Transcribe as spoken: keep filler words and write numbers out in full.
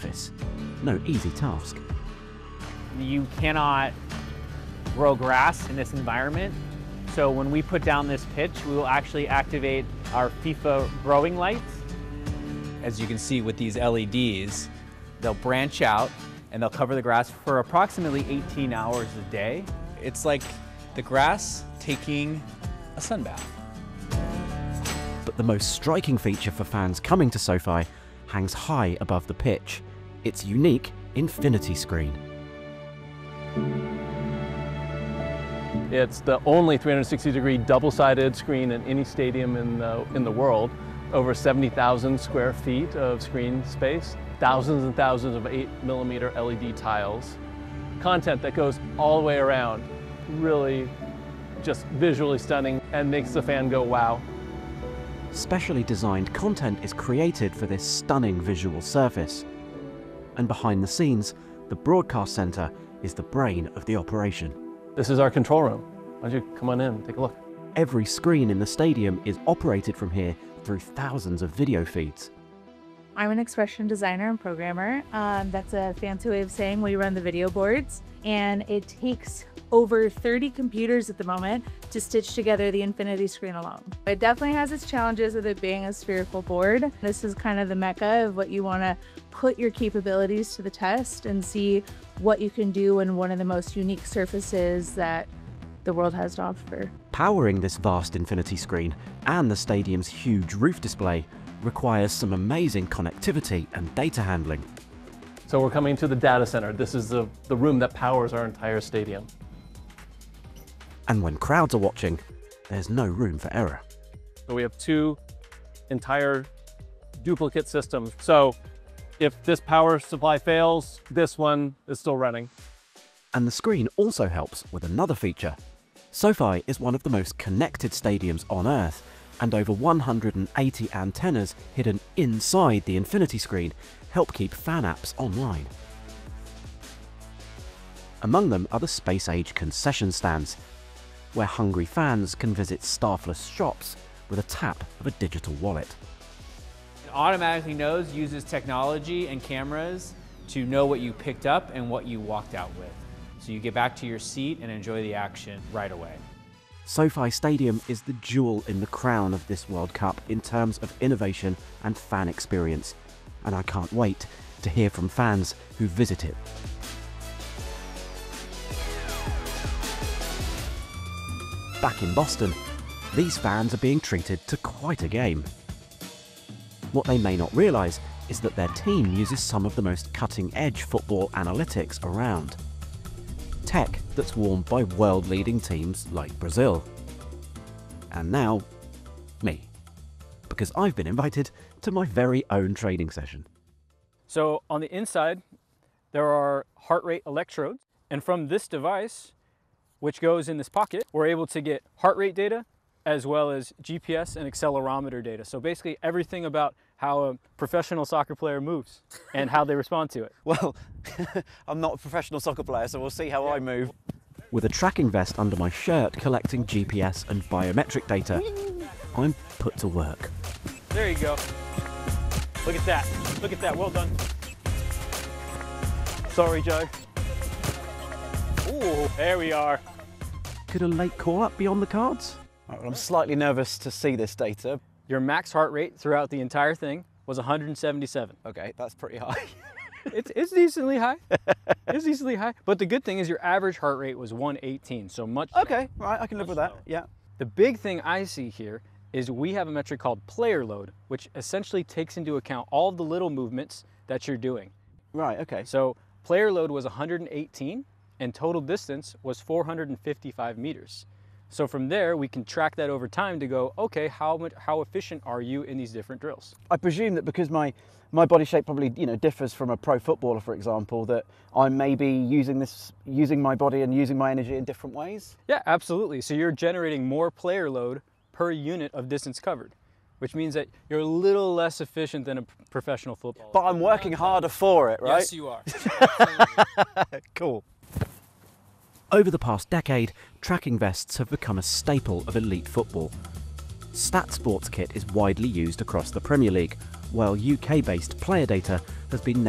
surface. No easy task. You cannot grow grass in this environment. So when we put down this pitch, we will actually activate our FIFA growing lights. As you can see with these L E Ds, they'll branch out and they'll cover the grass for approximately eighteen hours a day. It's like the grass taking a sun bath. But the most striking feature for fans coming to SoFi hangs high above the pitch. Its unique infinity screen. It's the only three hundred sixty degree double-sided screen in any stadium in the, in the world. Over seventy thousand square feet of screen space, thousands and thousands of eight millimeter L E D tiles. Content that goes all the way around, really just visually stunning and makes the fan go wow. Specially designed content is created for this stunning visual surface. And behind the scenes, the broadcast center is the brain of the operation. This is our control room. Why don't you come on in and take a look? Every screen in the stadium is operated from here through thousands of video feeds. I'm an expression designer and programmer. Um, that's a fancy way of saying we run the video boards. And it takes over thirty computers at the moment to stitch together the infinity screen alone. It definitely has its challenges with it being a spherical board. This is kind of the mecca of what you want to put your capabilities to the test and see what you can do in one of the most unique surfaces that the world has to offer. Powering this vast infinity screen and the stadium's huge roof display requires some amazing connectivity and data handling. So we're coming to the data center. This is the, the room that powers our entire stadium. And when crowds are watching, there's no room for error. So we have two entire duplicate systems. So if this power supply fails, this one is still running. And the screen also helps with another feature. SoFi is one of the most connected stadiums on Earth, and over one hundred eighty antennas hidden inside the infinity screen help keep fan apps online. Among them are the space-age concession stands, where hungry fans can visit staffless shops with a tap of a digital wallet. It automatically knows, uses technology and cameras to know what you picked up and what you walked out with. So you get back to your seat and enjoy the action right away. SoFi Stadium is the jewel in the crown of this World Cup in terms of innovation and fan experience, and I can't wait to hear from fans who visit it. Back in Boston, these fans are being treated to quite a game. What they may not realise is that their team uses some of the most cutting-edge football analytics around. Tech that's worn by world-leading teams like Brazil. And now, me. Because I've been invited to my very own training session. So on the inside, there are heart rate electrodes. And from this device, which goes in this pocket, we're able to get heart rate data as well as G P S and accelerometer data. So basically everything about how a professional soccer player moves and how they respond to it. Well, I'm not a professional soccer player, so we'll see how yeah. I move. With a tracking vest under my shirt collecting G P S and biometric data, I'm put to work. There you go. Look at that. Look at that. Well done. Sorry, Joe. Ooh, there we are. Could a late call-up be on the cards? Right, well, I'm slightly nervous to see this data. Your max heart rate throughout the entire thing was one hundred seventy-seven. Okay, that's pretty high. it's, it's decently high. It's decently high. But the good thing is your average heart rate was one eighteen, so much. Okay, right, I can live with that, yeah. The big thing I see here is we have a metric called player load, which essentially takes into account all the little movements that you're doing. Right, okay. So player load was one hundred eighteen and total distance was four hundred fifty-five meters. So from there, we can track that over time to go, okay, how much, how efficient are you in these different drills? I presume that because my, my body shape probably, you know, differs from a pro footballer, for example, that I may be using this, using my body and using my energy in different ways? Yeah, absolutely. So you're generating more player load per unit of distance covered, which means that you're a little less efficient than a professional footballer. But I'm working harder for it, right? Yes, you are. Cool. Over the past decade, tracking vests have become a staple of elite football. Stat Sports kit is widely used across the Premier League, while U K-based player data has been